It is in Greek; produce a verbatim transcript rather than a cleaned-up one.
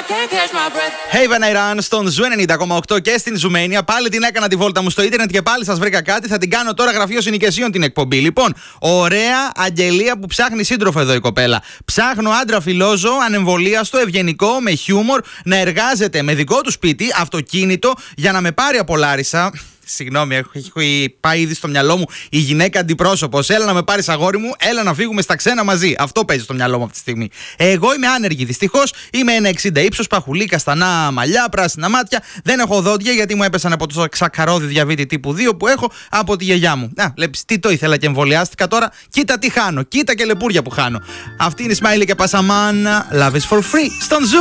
Hey Van Iran στον Ζου ενενήντα κόμμα οκτώ και στην Ζουμένια. Πάλι την έκανα τη βόλτα μου στο ίντερνετ και πάλι σας βρήκα κάτι. Θα την κάνω τώρα γραφείο συνοικιασίων την εκπομπή. Λοιπόν, ωραία αγγελία που ψάχνει σύντροφο εδώ η κοπέλα. Ψάχνω άντρα φιλόζω, ανεμβολίαστο, ευγενικό, με χιούμορ, να εργάζεται με δικό του σπίτι, αυτοκίνητο, για να με πάρει από Λάρισα. Συγγνώμη, έχει πάει ήδη στο μυαλό μου η γυναίκα αντιπρόσωπος. Έλα να με πάρεις αγόρι μου, έλα να φύγουμε στα ξένα μαζί. Αυτό παίζει στο μυαλό μου αυτή τη στιγμή. Εγώ είμαι άνεργη. Δυστυχώς είμαι ένα εξήντα ύψος, παχουλή, καστανά μαλλιά, πράσινα μάτια. Δεν έχω δόντια γιατί μου έπεσαν από το ξακαρόδι διαβήτη τύπου δύο που έχω από τη γιαγιά μου. Να, βλέπεις τι το ήθελα και εμβολιάστηκα τώρα. Κοίτα τι χάνω. Κοίτα και λεπούρια που χάνω. Αυτή είναι η Smiley και Passaman. Love is for free. Στον Ζου.